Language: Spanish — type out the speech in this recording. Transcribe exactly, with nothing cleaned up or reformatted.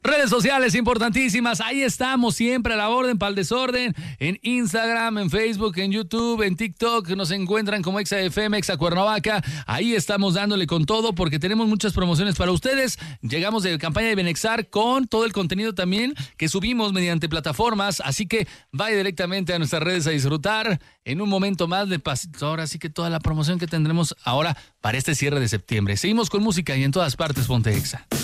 Redes sociales importantísimas, ahí estamos siempre a la orden para el desorden, en Instagram, en Facebook, en YouTube, en TikTok, nos encuentran como Exa F M, Exa Cuernavaca, ahí estamos dándole con todo porque tenemos muchas promociones para ustedes, llegamos de campaña de Benexar con todo el contenido también que subimos mediante plataformas, así que vaya directamente a nuestras redes a disfrutar en un momento más de pasito, ahora sí que toda la promoción que tendremos ahora para este cierre de septiembre. Seguimos con música y en todas partes ponte Exa.